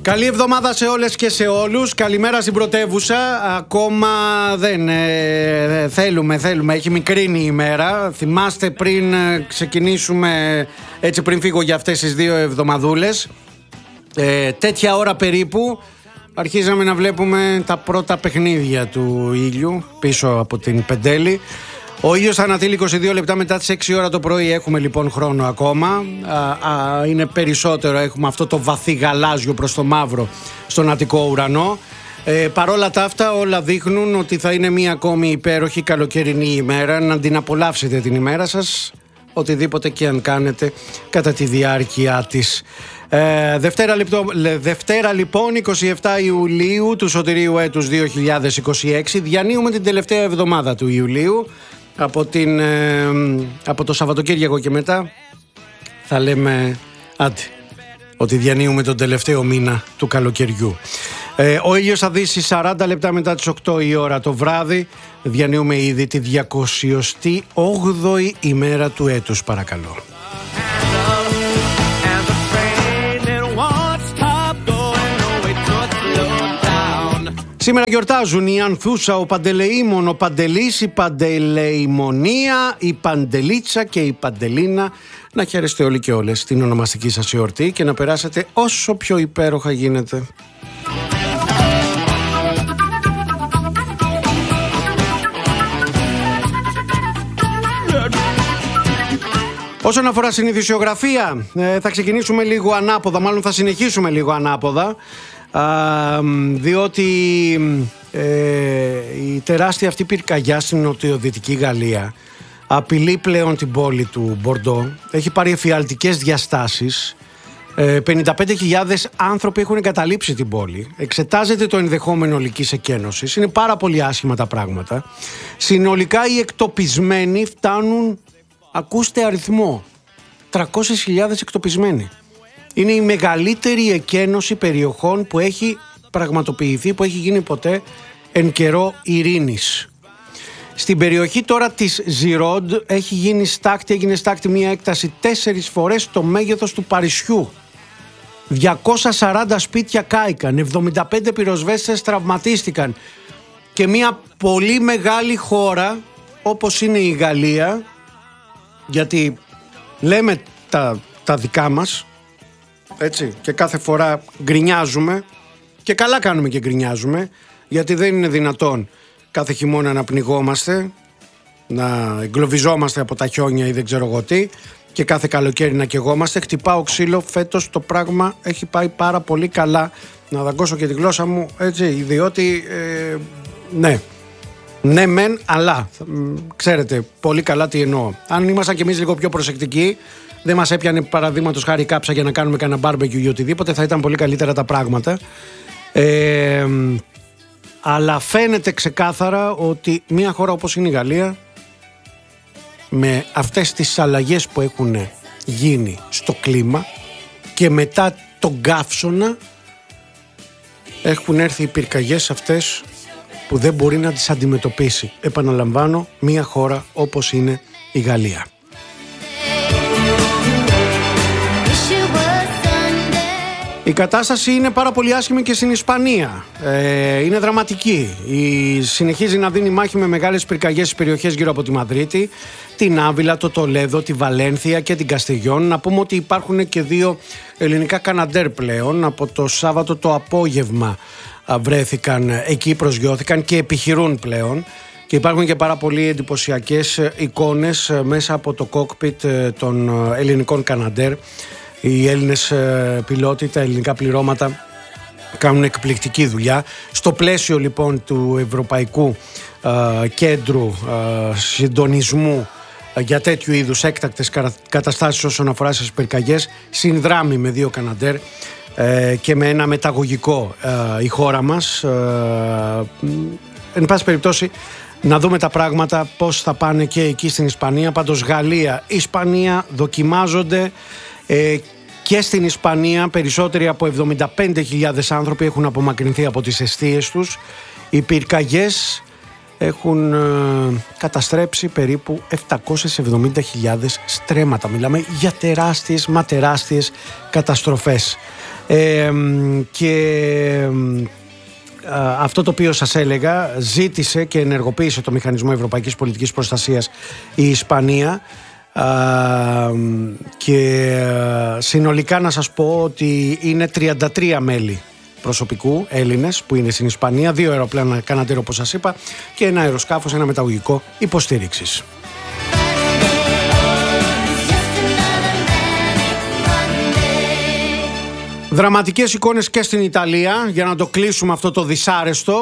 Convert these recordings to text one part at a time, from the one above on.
Καλή εβδομάδα σε όλες και σε όλους. Καλημέρα στην πρωτεύουσα. Ακόμα δεν θέλουμε. Έχει μικρύνει η ημέρα. Θυμάστε πριν ξεκινήσουμε, έτσι πριν φύγω για αυτές τις 2 εβδομαδούλες, τέτοια ώρα περίπου αρχίζαμε να βλέπουμε τα πρώτα παιχνίδια του ήλιου πίσω από την Πεντέλη. Ο ήλιος θα ανατείλει 22 λεπτά μετά τις 6 ώρα το πρωί. Έχουμε λοιπόν χρόνο ακόμα. Είναι περισσότερο, έχουμε αυτό το βαθύ γαλάζιο προς το μαύρο στον Αττικό ουρανό. Παρόλα τα αυτά όλα δείχνουν ότι θα είναι μία ακόμη υπέροχη καλοκαιρινή ημέρα. Να την απολαύσετε την ημέρα σας, οτιδήποτε και αν κάνετε κατά τη διάρκεια της. Δευτέρα λοιπόν 27 Ιουλίου του σωτηρίου έτους 2026. Διανύουμε την τελευταία εβδομάδα του Ιουλίου. Από το Σαββατοκύριακο και μετά θα λέμε ότι διανύουμε τον τελευταίο μήνα του καλοκαιριού. Ο ήλιος θα δύσει 40 λεπτά μετά τις 8 η ώρα το βράδυ. Διανύουμε ήδη τη 208η ημέρα του έτους, παρακαλώ. Σήμερα γιορτάζουν η Ανθούσα, ο Παντελεήμων, ο Παντελής, η Παντελεημονία, η Παντελίτσα και η Παντελίνα. Να χαίρεστε όλοι και όλες την ονομαστική σας εορτή και να περάσετε όσο πιο υπέροχα γίνεται. Όσον αφορά συνηθισιογραφία, θα ξεκινήσουμε λίγο ανάποδα, μάλλον θα συνεχίσουμε λίγο ανάποδα. Διότι η τεράστια αυτή πυρκαγιά στην νοτιοδυτική Γαλλία απειλεί πλέον την πόλη του Μπορντό. Έχει πάρει εφιαλτικές διαστάσεις. 55.000 άνθρωποι έχουν εγκαταλείψει την πόλη. Εξετάζεται το ενδεχόμενο ολικής εκένωσης. Είναι πάρα πολύ άσχημα τα πράγματα. Συνολικά οι εκτοπισμένοι φτάνουν, ακούστε αριθμό, 300.000 εκτοπισμένοι. Είναι η μεγαλύτερη εκένωση περιοχών που έχει πραγματοποιηθεί, που έχει γίνει ποτέ εν καιρό ειρήνης. Στην περιοχή τώρα της Ζιρόντ έγινε στάκτη μια έκταση 4 φορές το μέγεθος του Παρισιού. 240 σπίτια κάηκαν, 75 πυροσβέστες τραυματίστηκαν. Και μια πολύ μεγάλη χώρα όπως είναι η Γαλλία, γιατί λέμε τα δικά μας, έτσι, και κάθε φορά γκρινιάζουμε, και καλά κάνουμε και γκρινιάζουμε, γιατί δεν είναι δυνατόν κάθε χειμώνα να πνιγόμαστε, να εγκλωβιζόμαστε από τα χιόνια ή δεν ξέρω εγώ τι, και κάθε καλοκαίρι να καιγόμαστε. Χτυπάω ξύλο, φέτος το πράγμα έχει πάει πάρα πολύ καλά. Να δαγκώσω και τη γλώσσα μου, έτσι, διότι ναι μεν, αλλά ξέρετε πολύ καλά τι εννοώ. Αν ήμασταν κι εμείς λίγο πιο προσεκτικοί, δεν μας έπιανε παραδείγματος χάρη κάψα για να κάνουμε κανένα μπάρμπεκιου ή οτιδήποτε, θα ήταν πολύ καλύτερα τα πράγματα. Αλλά φαίνεται ξεκάθαρα ότι μια χώρα όπως είναι η Γαλλία, με αυτές τις αλλαγές που έχουν γίνει στο κλίμα και μετά τον καύσωνα, έχουν έρθει οι πυρκαγιές αυτές που δεν μπορεί να τις αντιμετωπίσει. Επαναλαμβάνω, μια χώρα όπως είναι η Γαλλία. Η κατάσταση είναι πάρα πολύ άσχημη και στην Ισπανία. Είναι δραματική. Συνεχίζει να δίνει μάχη με μεγάλες πυρκαγιές στις περιοχές γύρω από τη Μαδρίτη, την Άβυλα, το Τολέδο, τη Βαλένθια και την Καστιγιόν. Να πούμε ότι υπάρχουν και 2 ελληνικά Καναντέρ πλέον. Από το Σάββατο το απόγευμα βρέθηκαν εκεί, προσγειώθηκαν και επιχειρούν πλέον. Και υπάρχουν και πάρα πολύ εντυπωσιακές εικόνες μέσα από το κόκπιτ των ελληνικών Καναντέρ. Οι Έλληνες πιλότοι, τα ελληνικά πληρώματα κάνουν εκπληκτική δουλειά. Στο πλαίσιο λοιπόν του Ευρωπαϊκού Κέντρου Συντονισμού για τέτοιου είδους έκτακτες καταστάσεις όσον αφορά στις πυρκαγιές, συνδράμει με 2 Καναντέρ και με ένα μεταγωγικό η χώρα μας. Εν πάση περιπτώσει, να δούμε τα πράγματα πώς θα πάνε και εκεί στην Ισπανία. Πάντως Γαλλία, Ισπανία δοκιμάζονται. Και στην Ισπανία περισσότεροι από 75.000 άνθρωποι έχουν απομακρυνθεί από τις εστίες τους. Οι πυρκαγιές έχουν καταστρέψει περίπου 770.000 στρέμματα. Μιλάμε για τεράστιες καταστροφές. Και αυτό το οποίο σας έλεγα, ζήτησε και ενεργοποίησε το Μηχανισμό Ευρωπαϊκής Πολιτικής Προστασίας η Ισπανία, και συνολικά να σας πω ότι είναι 33 μέλη προσωπικού Έλληνες που είναι στην Ισπανία, 2 αεροπλάνα Canadair όπως σας είπα και ένα αεροσκάφος, ένα μεταγωγικό υποστήριξης. Δραματικές εικόνες και στην Ιταλία, για να το κλείσουμε αυτό το δυσάρεστο.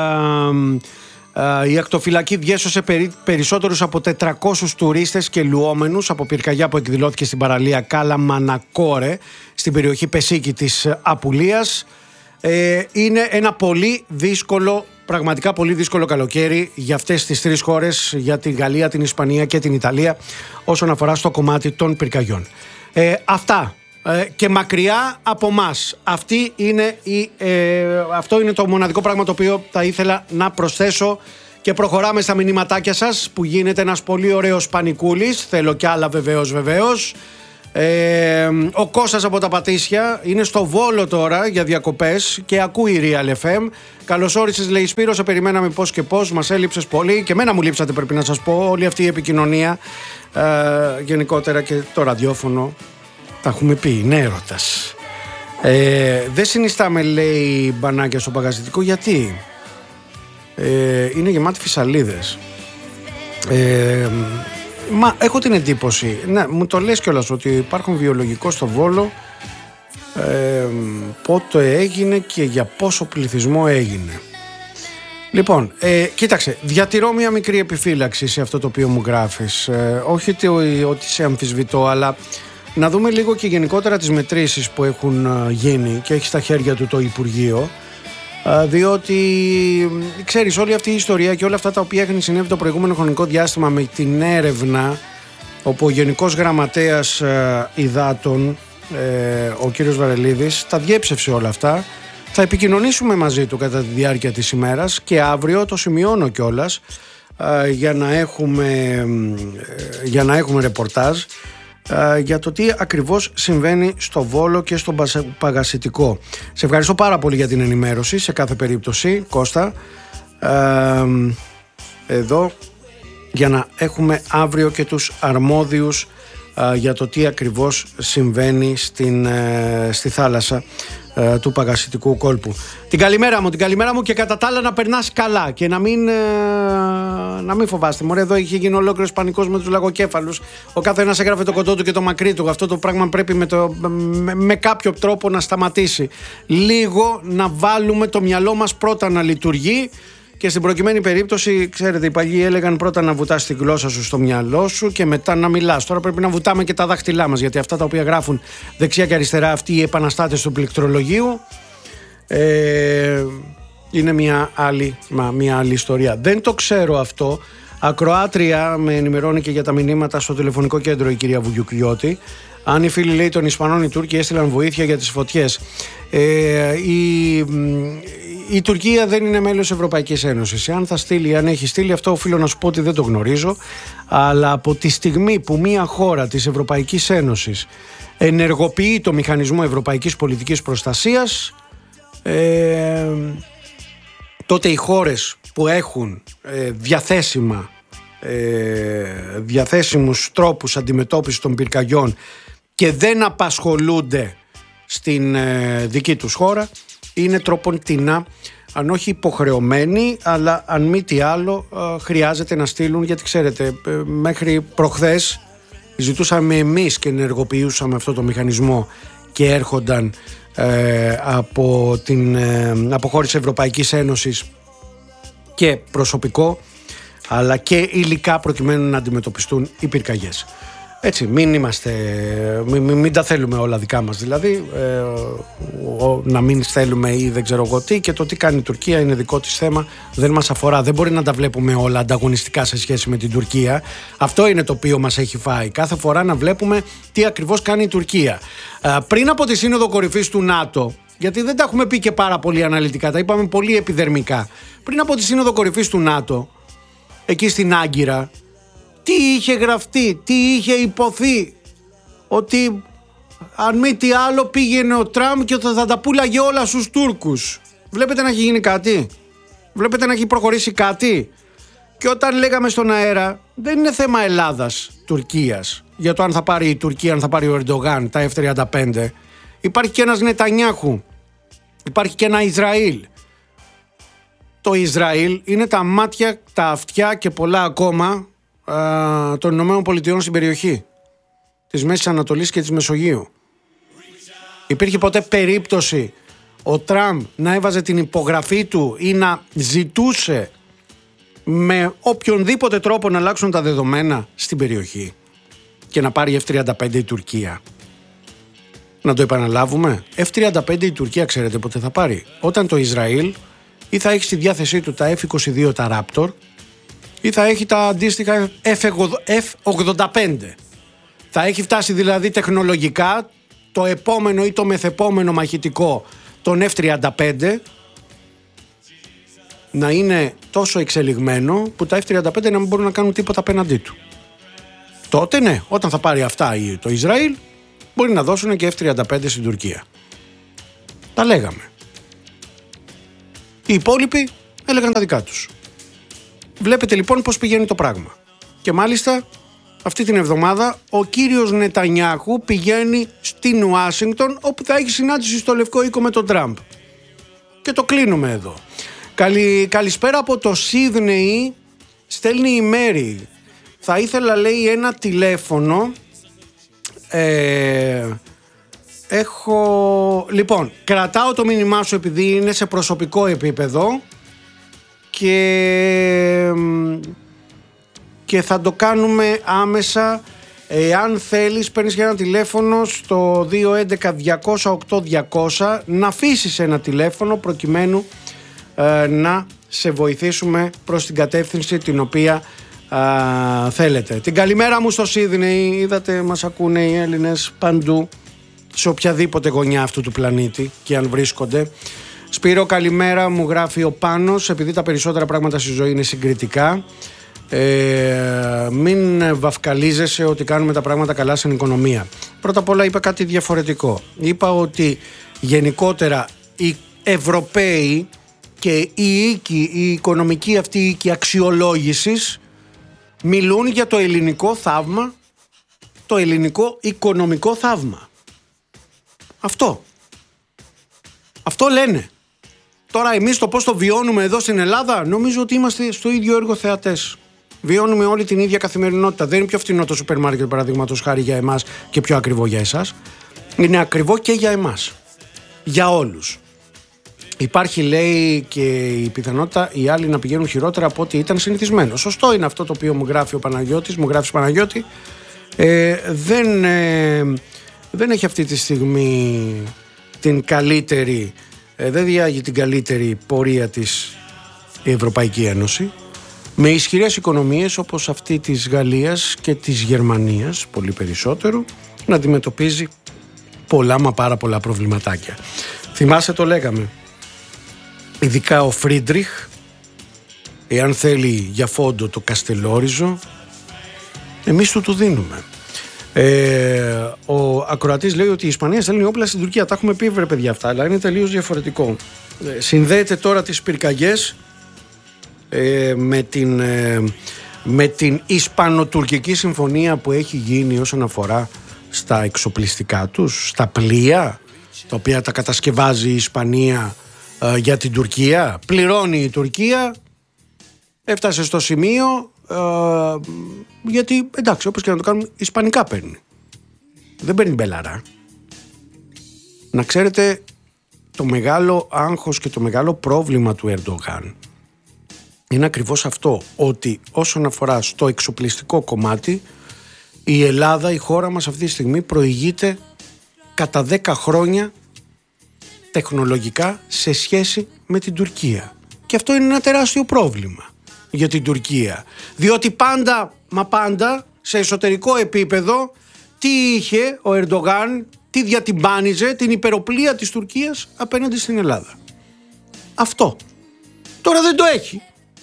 Η ακτοφυλακή διέσωσε περισσότερους από 400 τουρίστες και λουόμενους από πυρκαγιά που εκδηλώθηκε στην παραλία Κάλα Μανακόρε στην περιοχή Πεσίκη της Απουλίας. Είναι ένα πολύ δύσκολο, πραγματικά πολύ δύσκολο καλοκαίρι για αυτές τις 3 χώρες, για την Γαλλία, την Ισπανία και την Ιταλία, όσον αφορά στο κομμάτι των πυρκαγιών. Αυτά και μακριά από μας. Αυτό είναι το μοναδικό πράγμα το οποίο θα ήθελα να προσθέσω, και προχωράμε στα μηνυματάκια σας που γίνεται ένας πολύ ωραίος πανικούλης. Θέλω κι άλλα βεβαίως. Ο Κώστας από τα Πατήσια είναι στο Βόλο τώρα για διακοπές και ακούει Real FM. Καλώς όρισες, λέει Σπύρο, σε περιμέναμε πώς και πώς, μας έλειψες πολύ και εμένα μου λείψατε, πρέπει να σας πω. Όλη αυτή η επικοινωνία γενικότερα και το ραδιόφωνο, τα έχουμε πει, είναι έρωτας. Δεν συνιστάμε, λέει, μπανάκια στο παγασιτικό, γιατί είναι γεμάτη φυσαλίδες. Μα έχω την εντύπωση, ναι, μου το λες κιόλας, ότι υπάρχουν βιολογικό στο Βόλο. Πότε έγινε και για πόσο πληθυσμό έγινε. Λοιπόν, κοίταξε, διατηρώ μια μικρή επιφύλαξη σε αυτό το οποίο μου γράφεις. Όχι ότι σε αμφισβητώ, αλλά να δούμε λίγο και γενικότερα τις μετρήσεις που έχουν γίνει και έχει στα χέρια του το Υπουργείο. Διότι ξέρεις, όλη αυτή η ιστορία και όλα αυτά τα οποία έχουν συνέβη το προηγούμενο χρονικό διάστημα με την έρευνα, όπου ο Γενικός Γραμματέας Υδάτων, ο κύριος Βαρελίδης, τα διέψευσε όλα αυτά. Θα επικοινωνήσουμε μαζί του κατά τη διάρκεια της ημέρας και αύριο, το σημειώνω κιόλας, για να έχουμε ρεπορτάζ για το τι ακριβώς συμβαίνει στο Βόλο και στον Παγασιτικό. Σε ευχαριστώ πάρα πολύ για την ενημέρωση σε κάθε περίπτωση, Κώστα. Εδώ για να έχουμε αύριο και τους αρμόδιους για το τι ακριβώς συμβαίνει στη θάλασσα του Παγασιτικού κόλπου. Την καλημέρα μου και κατά τα άλλα να περνάς καλά και να μην φοβάστε. Μωρέ, εδώ είχε γίνει ολόκληρος πανικός με τους λαγοκέφαλους. Ο καθένας έγραφε το κοντό του και το μακρύ του. Αυτό το πράγμα πρέπει με κάποιο τρόπο να σταματήσει. Λίγο να βάλουμε το μυαλό μας πρώτα να λειτουργεί. Και στην προκειμένη περίπτωση, ξέρετε, οι παλιοί έλεγαν πρώτα να βουτάς τη γλώσσα σου στο μυαλό σου και μετά να μιλάς. Τώρα πρέπει να βουτάμε και τα δάχτυλά μας, γιατί αυτά τα οποία γράφουν δεξιά και αριστερά αυτοί οι επαναστάτες του πληκτρολογίου είναι μια άλλη ιστορία. Δεν το ξέρω αυτό. Ακροάτρια με ενημερώνει και για τα μηνύματα στο τηλεφωνικό κέντρο η κυρία Βουγιουκλιώτη. Αν οι φίλοι, λέει, των Ισπανών, οι Τούρκοι έστειλαν βοήθεια για τις φωτιές. Η Τουρκία δεν είναι μέλος Ευρωπαϊκής Ένωσης. Αν θα στείλει, αν έχει στείλει, αυτό οφείλω να σου πω ότι δεν το γνωρίζω. Αλλά από τη στιγμή που μια χώρα της Ευρωπαϊκής Ένωσης ενεργοποιεί το Μηχανισμό Ευρωπαϊκής Πολιτικής Προστασίας, τότε οι χώρες που έχουν διαθέσιμους τρόπους αντιμετώπισης των πυρκαγιών και δεν απασχολούνται στην δική τους χώρα, είναι τροποντινά, αν όχι υποχρεωμένοι, αλλά αν μη τι άλλο χρειάζεται να στείλουν, γιατί ξέρετε, μέχρι προχθές ζητούσαμε εμείς και ενεργοποιούσαμε αυτό το μηχανισμό και έρχονταν από χώρες Ευρωπαϊκής Ένωσης και προσωπικό, αλλά και υλικά προκειμένου να αντιμετωπιστούν οι πυρκαγιές. Έτσι, μην τα θέλουμε όλα δικά μας, δηλαδή να μην θέλουμε ή δεν ξέρω εγώ τι, και το τι κάνει η Τουρκία είναι δικό της θέμα, δεν μας αφορά. Δεν μπορεί να τα βλέπουμε όλα ανταγωνιστικά σε σχέση με την Τουρκία. Αυτό είναι το οποίο μας έχει φάει. Κάθε φορά να βλέπουμε τι ακριβώς κάνει η Τουρκία. Πριν από τη Σύνοδο Κορυφής του ΝΑΤΟ, γιατί δεν τα έχουμε πει και πάρα πολύ αναλυτικά, τα είπαμε πολύ επιδερμικά. Πριν από τη Σύνοδο Κορυφής του ΝΑΤΟ, εκεί στην Άγκυρα, τι είχε γραφτεί, τι είχε υποθεί, ότι αν μη τι άλλο πήγαινε ο Τραμπ και θα τα πούλαγε όλα στους Τούρκους. Βλέπετε να έχει γίνει κάτι, βλέπετε να έχει προχωρήσει κάτι. Και όταν λέγαμε στον αέρα, δεν είναι θέμα Ελλάδας-Τουρκίας για το αν θα πάρει η Τουρκία, αν θα πάρει ο Ερντογάν τα F-35. Υπάρχει και ένας Νετανιάχου, υπάρχει και ένα Ισραήλ. Το Ισραήλ είναι τα μάτια, τα αυτιά και πολλά ακόμα των Ηνωμένων Πολιτειών στην περιοχή της Μέσης Ανατολής και της Μεσογείου. Υπήρχε ποτέ περίπτωση ο Τραμπ να έβαζε την υπογραφή του ή να ζητούσε με οποιονδήποτε τρόπο να αλλάξουν τα δεδομένα στην περιοχή και να πάρει F-35 η Τουρκία? Να το επαναλάβουμε, F-35 η Τουρκία ξέρετε πότε θα πάρει? Όταν το Ισραήλ ή θα έχει στη διάθεσή του τα F-22 τα Raptor ή θα έχει τα αντίστοιχα F-85. Θα έχει φτάσει δηλαδή τεχνολογικά το επόμενο ή το μεθεπόμενο μαχητικό, τον F-35, να είναι τόσο εξελιγμένο που τα F-35 να μην μπορούν να κάνουν τίποτα απέναντί του. Τότε ναι, όταν θα πάρει αυτά το Ισραήλ, μπορεί να δώσουν και F-35 στην Τουρκία. Τα λέγαμε. Οι υπόλοιποι έλεγαν τα δικά τους. Βλέπετε λοιπόν πώς πηγαίνει το πράγμα. Και μάλιστα αυτή την εβδομάδα ο κύριος Νετανιάχου πηγαίνει στην Ουάσιγκτον, όπου θα έχει συνάντηση στο Λευκό Οίκο με τον Τραμπ. Και το κλείνουμε εδώ. Καλησπέρα από το Σίδνεϊ, στέλνει η Μέρη. Θα ήθελα, λέει, ένα τηλέφωνο. Λοιπόν, κρατάω το μήνυμά σου επειδή είναι σε προσωπικό επίπεδο και θα το κάνουμε άμεσα. Εάν θέλεις, παίρνεις και ένα τηλέφωνο στο 211-200-8200 να αφήσεις ένα τηλέφωνο προκειμένου να σε βοηθήσουμε προς την κατεύθυνση την οποία θέλετε. Την καλημέρα μου στο Σίδνεϊ. Είδατε, μας ακούνε οι Έλληνες παντού, σε οποιαδήποτε γωνιά αυτού του πλανήτη και αν βρίσκονται. Σπύρο, καλημέρα, μου γράφει ο Πάνος, επειδή τα περισσότερα πράγματα στη ζωή είναι συγκριτικά. Μην βαφκαλίζεσαι ότι κάνουμε τα πράγματα καλά στην οικονομία. Πρώτα απ' όλα είπα κάτι διαφορετικό. Είπα ότι γενικότερα οι Ευρωπαίοι και η οικονομική αυτή οίκη αξιολόγησης μιλούν για το ελληνικό θαύμα, το ελληνικό οικονομικό θαύμα. Αυτό λένε. Τώρα εμείς το πώς το βιώνουμε εδώ στην Ελλάδα, νομίζω ότι είμαστε στο ίδιο έργο θεατές. Βιώνουμε όλη την ίδια καθημερινότητα. Δεν είναι πιο φθηνό το σούπερ μάρκετ, παραδείγματος χάρη, για εμάς και πιο ακριβό για εσάς. Είναι ακριβό και για εμάς. Για όλους. Υπάρχει, λέει, και η πιθανότητα οι άλλοι να πηγαίνουν χειρότερα από ό,τι ήταν συνηθισμένο. Σωστό είναι αυτό το οποίο μου γράφει ο Παναγιώτης, μου γράφει Παναγιώτη. Δεν έχει αυτή τη στιγμή την καλύτερη, δεν διάγει την καλύτερη πορεία της η Ευρωπαϊκή Ένωση, με ισχυρές οικονομίες όπως αυτή της Γαλλίας και της Γερμανίας, πολύ περισσότερο, να αντιμετωπίζει πολλά μα πάρα πολλά προβληματάκια. Θυμάσαι, το λέγαμε, ειδικά ο Φρίντριχ, εάν θέλει για φόντο το Καστελόριζο, εμείς του δίνουμε. Ο ακροατής λέει ότι η Ισπανία στέλνει όπλα στην Τουρκία. Τα έχουμε πει, βρε παιδιά, αυτά, αλλά είναι τελείως διαφορετικό. Συνδέεται τώρα τις πυρκαγιές με την Ισπανοτουρκική συμφωνία που έχει γίνει όσον αφορά στα εξοπλιστικά τους, στα πλοία τα οποία τα κατασκευάζει η Ισπανία για την Τουρκία. Πληρώνει η Τουρκία, έφτασε στο σημείο, γιατί εντάξει, όπως και να το κάνουν, ισπανικά παίρνει, δεν παίρνει μπελαρά. Να ξέρετε, το μεγάλο άγχος και το μεγάλο πρόβλημα του Ερντογάν είναι ακριβώς αυτό, ότι όσον αφορά στο εξοπλιστικό κομμάτι, η Ελλάδα, η χώρα μας αυτή τη στιγμή προηγείται κατά 10 χρόνια τεχνολογικά σε σχέση με την Τουρκία. Και αυτό είναι ένα τεράστιο πρόβλημα για την Τουρκία, διότι πάντα σε εσωτερικό επίπεδο τι είχε ο Ερντογάν, τι διατυμπάνιζε? Την υπεροπλία της Τουρκίας απέναντι στην Ελλάδα. Αυτό τώρα δεν το έχει.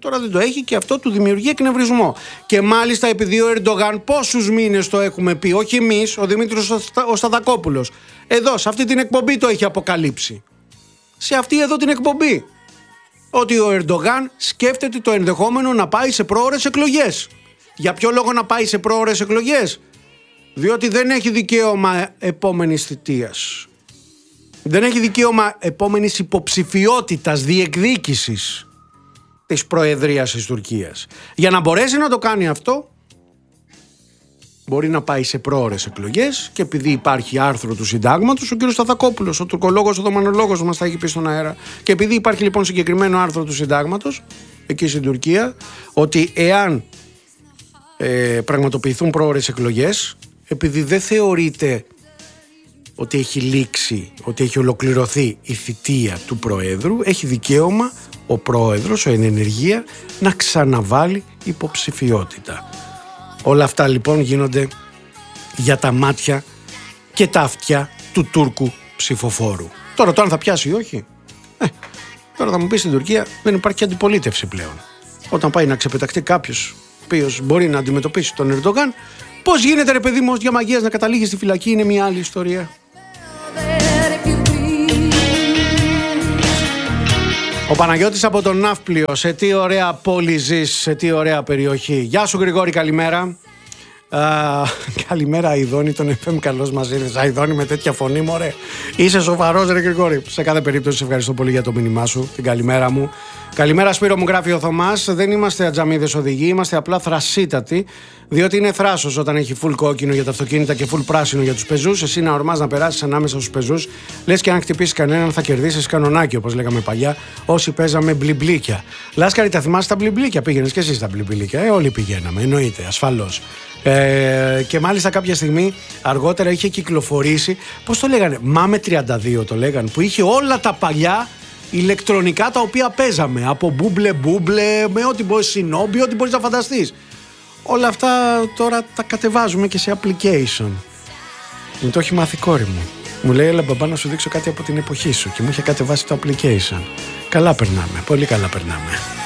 Τώρα δεν το έχει και αυτό του δημιουργεί εκνευρισμό. Και μάλιστα επειδή ο Ερντογάν πόσους μήνες το έχουμε πει, όχι εμείς, ο Δημήτρης ο Σταδακόπουλος, εδώ σε αυτή την εκπομπή το έχει αποκαλύψει. Σε αυτή εδώ την εκπομπή. Ότι ο Ερντογάν σκέφτεται το ενδεχόμενο να πάει σε πρόωρες εκλογές. Για ποιο λόγο να πάει σε πρόωρες εκλογές? Διότι δεν έχει δικαίωμα επόμενης θητείας. Δεν έχει δικαίωμα επόμενης υποψηφιότητας, διεκδίκησης της προεδρίας της Τουρκίας. Για να μπορέσει να το κάνει αυτό, μπορεί να πάει σε πρόωρες εκλογές και επειδή υπάρχει άρθρο του συντάγματος, ο κ. Σταθακόπουλος, ο τουρκολόγος, ο δομανολόγος μας τα έχει πει στον αέρα, και επειδή υπάρχει λοιπόν συγκεκριμένο άρθρο του συντάγματος εκεί στην Τουρκία, ότι εάν πραγματοποιηθούν πρόωρες εκλογές, επειδή δεν θεωρείται ότι έχει λήξει, ότι έχει ολοκληρωθεί η θητεία του Προέδρου, έχει δικαίωμα ο Πρόεδρος, ο εν ενεργεία, να ξαναβάλει υποψηφιότητα. Όλα αυτά λοιπόν γίνονται για τα μάτια και τα αυτιά του Τούρκου ψηφοφόρου. Τώρα το αν θα πιάσει ή όχι, τώρα θα μου πει στην Τουρκία δεν υπάρχει αντιπολίτευση πλέον. Όταν πάει να ξεπεταχτεί κάποιος ο οποίος μπορεί να αντιμετωπίσει τον Ερντογάν, πώς γίνεται ρε παιδί μου ως διαμαγείας να καταλήγει στη φυλακή, είναι μια άλλη ιστορία. Ο Παναγιώτης από τον Ναύπλιο, σε τι ωραία πόλη ζεις, σε τι ωραία περιοχή. Γεια σου Γρηγόρη, καλημέρα. Καλημέρα Αηδόνη, τον FM, καλώς μας ήρθες. Αηδόνη με τέτοια φωνή, μωρέ. Είσαι σοβαρός ρε Γρηγόρη. Σε κάθε περίπτωση σε ευχαριστώ πολύ για το μήνυμά σου, την καλημέρα μου. Καλημέρα Σπύρο, μου γράφει ο Θωμάς. Δεν είμαστε ατζαμίδες οδηγοί, είμαστε απλά θρασίτατοι. Διότι είναι θράσος όταν έχει full κόκκινο για τα αυτοκίνητα και full πράσινο για τους πεζούς. Εσύ να ορμάς να περάσεις ανάμεσα στους πεζούς. Λες και αν χτυπήσεις κανέναν θα κερδίσεις κανονάκι, όπως λέγαμε παλιά, όσοι παίζαμε μπλιμπλίκια. Λάσκαρη, τα θυμάσαι τα μπλιμπλίκια? Πήγαινες και εσύ στα μπλιμπλίκια? Όλοι πηγαίναμε, εννοείται, ασφαλώς. Και μάλιστα κάποια στιγμή αργότερα είχε κυκλοφορήσει, πώς το λέγανε, Μάμε 32 το λέγανε, που είχε όλα τα παλιά ηλεκτρονικά τα οποία παίζαμε. Από μπούμπλε, με ό,τι μπορείς, συνόμπι, ό,τι μπορείς να φανταστείς. Όλα αυτά τώρα τα κατεβάζουμε και σε application. Μου το έχει μάθει η κόρη μου. Μου λέει, έλα μπαμπά να σου δείξω κάτι από την εποχή σου. Και μου είχε κατεβάσει το application. Καλά περνάμε, πολύ καλά περνάμε.